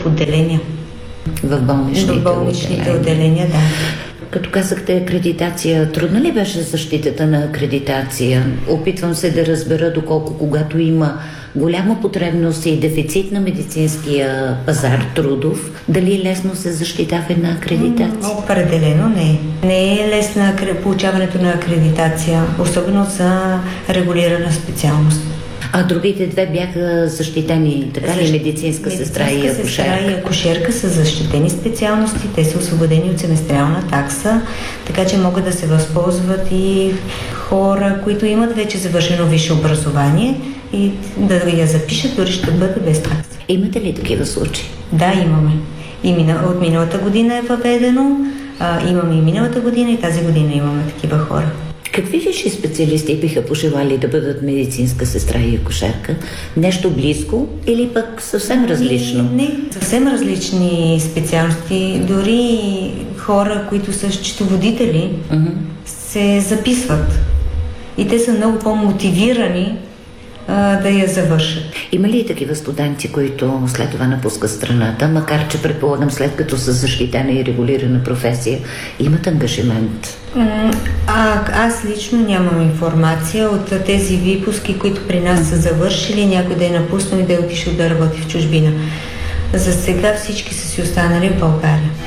отделения. В болничните отделения, да. Като казахте акредитация, трудна ли беше защитата на акредитация? Опитвам се да разбера доколко, когато има голяма потребност и дефицит на медицинския пазар трудов, дали лесно се защитава една акредитация? Определено не. Не е лесна получаването на акредитация, особено за регулирана специалност. А другите две бяха защитени, така ли? Медицинска сестра и акушерка? Сестра и акушерка са защитени специалности, те са освободени от семестриална такса, така че могат да се възползват и хора, които имат вече завършено висше образование и да я запишат, дори ще бъде без такса. Имате ли такива случаи? Да, имаме. И от миналата година е въведено, имаме и миналата година, и тази година имаме такива хора. Какви висши специалисти биха пожелали да бъдат медицинска сестра и акушерка? Нещо близко или пък съвсем различно? Не, съвсем различни специалности. Дори хора, които са счетоводители, се записват. И те са много по-мотивирани да я завършат. Има ли такива студенти, които след това напускат страната, макар че предполагам след като са защитена и регулирана професия, имат ангажимент? Аз лично нямам информация от тези випуски, които при нас са завършили, някой да е напуснал и да е отишъл да работи в чужбина. За сега всички са си останали в България.